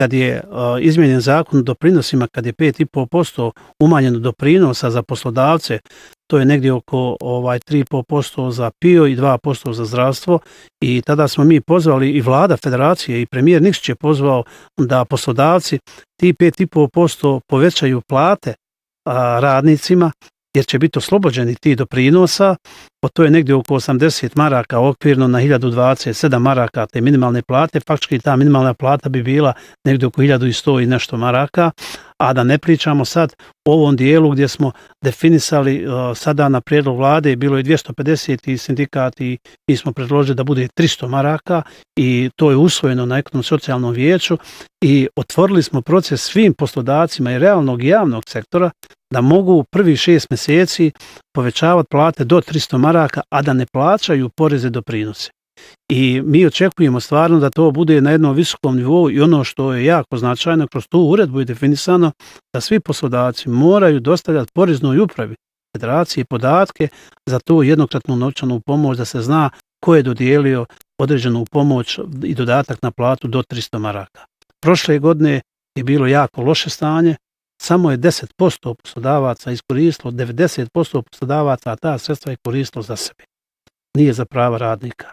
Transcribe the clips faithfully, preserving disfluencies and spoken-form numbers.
kad je uh, izmijenjen zakon o doprinosima, kad je pet i pol posto umanjeno doprinosa za poslodavce, to je negdje oko ovaj, tri i pol posto za P I O i dva posto za zdravstvo i tada smo mi pozvali i vlada federacije i premijer Nikšić je pozvao da poslodavci ti pet i pol posto povećaju plate a, radnicima jer će biti oslobođeni ti doprinosa, to je negdje oko osamdeset maraka okvirno na hiljadu dvadeset sedam maraka te minimalne plate, faktički ta minimalna plata bi bila negdje oko hiljadu sto i nešto maraka, a da ne pričamo sad o ovom dijelu gdje smo definisali uh, sada na prijedlog vlade, bilo je dvjesto pedeset i sindikati i mi smo predložili da bude tristo maraka i to je usvojeno na ekonomsko-socijalnom vijeću i otvorili smo proces svim poslodavcima i realnog i javnog sektora da mogu u prvih šest mjeseci povećavati plate do tristo maraka, a da ne plaćaju poreze doprinose. I mi očekujemo stvarno da to bude na jednom visokom nivou i ono što je jako značajno, kroz tu uredbu je definisano da svi poslodavci moraju dostavljati poreznoj upravi federacije podatke za tu jednokratnu novčanu pomoć, da se zna ko je dodijelio određenu pomoć i dodatak na platu do tristo maraka. Prošle godine je bilo jako loše stanje, samo je deset posto poslodavaca iskoristilo, devedeset posto poslodavaca ta sredstva je koristilo za sebe. Nije za prava radnika.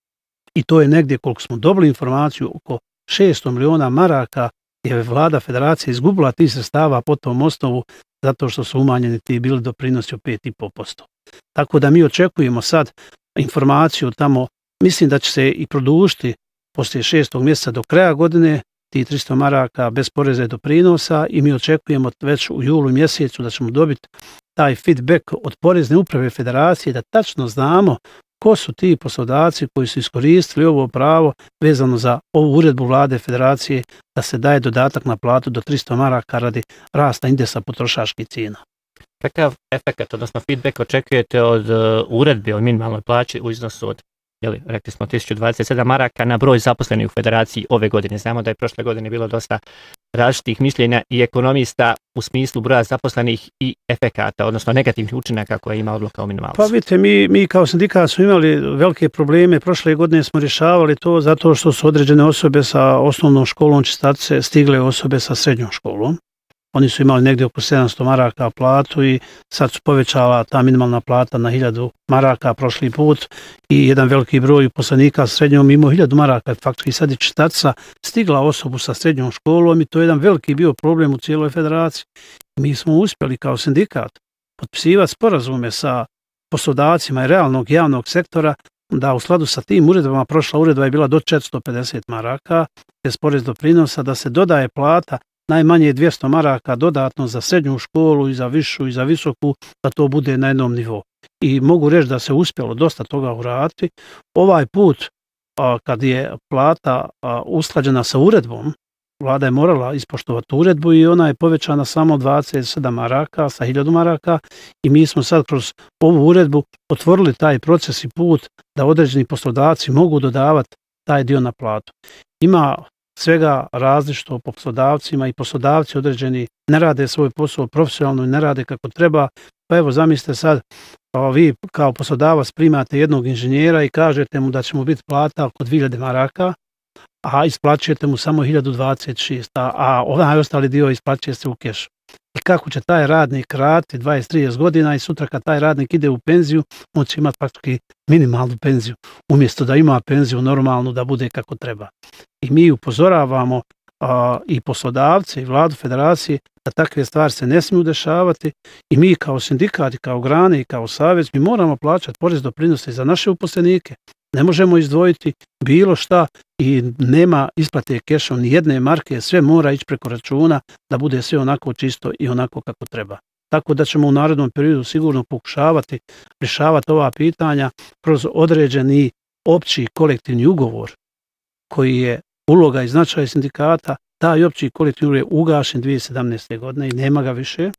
I to je negdje, koliko smo dobili informaciju, oko šesto miliona maraka je vlada federacije izgubila tih sredstava po tom osnovu zato što su umanjeni ti bili doprinosi od pet i pol posto. Tako da mi očekujemo sad informaciju tamo, mislim da će se i produžiti poslije šestog mjeseca do kraja godine ti tristo maraka bez poreza i doprinosa i mi očekujemo već u julu mjesecu da ćemo dobiti taj feedback od porezne uprave federacije da tačno znamo ko su ti poslodavci koji su iskoristili ovo pravo vezano za ovu uredbu vlade federacije da se daje dodatak na platu do tristo maraka radi rasta indeksa potrošačkih cijena. Kakav efekt, odnosno feedback očekujete od uh, uredbe o minimalnoj plaći u iznosu od, jeli, rekli smo tisuću dvadeset sedam maraka na broj zaposlenih u federaciji ove godine? Znamo da je prošle godine bilo dosta različitih mišljenja i ekonomista u smislu broja zaposlenih i efekata, odnosno negativnih učinaka koje ima odluka o minimalcu. Pa vidite, mi, mi kao sindikat smo imali velike probleme. Prošle godine smo rješavali to zato što su određene osobe sa osnovnom školom čistačice stigle osobe sa srednjom školom. Oni su imali negdje oko sedamsto maraka platu i sad su povećala ta minimalna plata na hiljadu maraka prošli put i jedan veliki broj uposlenika sa srednjom imao hiljadu maraka. Faktički sad je čistačica stigla osobu sa srednjom školom i to je jedan veliki bio problem u cijeloj federaciji. Mi smo uspjeli kao sindikat potpisivati sporazume sa poslodavcima i realnog javnog sektora da u skladu sa tim uredbama, prošla uredba je bila do četiristo pedeset maraka, bez porez doprinosa, da se dodaje plata najmanje dvjesto maraka dodatno za srednju školu i za višu i za visoku, da to bude na jednom nivou. I mogu reći da se uspjelo dosta toga uraditi. Ovaj put, a, kad je plata a, usklađena sa uredbom, vlada je morala ispoštovati uredbu i ona je povećana samo dvadeset sedam maraka sa hiljadu maraka i mi smo sad kroz ovu uredbu otvorili taj proces i put da određeni poslodavci mogu dodavati taj dio na platu. Ima svega različito po poslodavcima i poslodavci određeni ne rade svoj posao profesionalno i ne rade kako treba. Pa evo zamislite sad, vi kao poslodavac primate jednog inženjera i kažete mu da će mu biti plata oko dvije hiljade maraka, a isplaćujete mu samo hiljadu dvadeset šest, a, a onaj ostali dio isplaćuje se u kešu. I kako će taj radnik raditi dvadeset do trideset godina i sutra kad taj radnik ide u penziju, on će imati praktički minimalnu penziju, umjesto da ima penziju normalnu da bude kako treba. I mi upozoravamo a, i poslodavce i vladu federacije da takve stvari se ne smiju dešavati i mi kao sindikat, kao grane i kao savez, mi moramo plaćati porez doprinose za naše uposlenike. Ne možemo izdvojiti bilo šta i nema isplate kešom ni jedne marke, sve mora ići preko računa da bude sve onako čisto i onako kako treba. Tako da ćemo u narednom periodu sigurno pokušavati rješavati ova pitanja kroz određeni opći kolektivni ugovor koji je uloga i značaj sindikata. Taj opći kolektivni ugovor je ugašen dvije tisuće sedamnaeste. godine i nema ga više.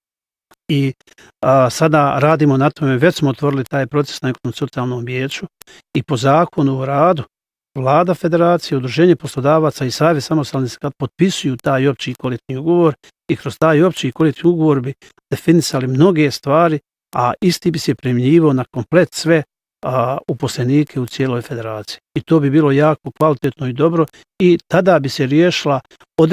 I a, sada radimo na tome, već smo otvorili taj proces na ekonomsko-socijalnom vijeću i po zakonu o radu vlada federacije, udruženje poslodavaca i savez samostalnih sindikata potpisuju taj opći kolektivni ugovor i kroz taj opći kolektivni ugovor bi definisali mnoge stvari, a isti bi se primjenjivao na komplet sve a, uposlenike u cijeloj federaciji. I to bi bilo jako kvalitetno i dobro i tada bi se riješila određena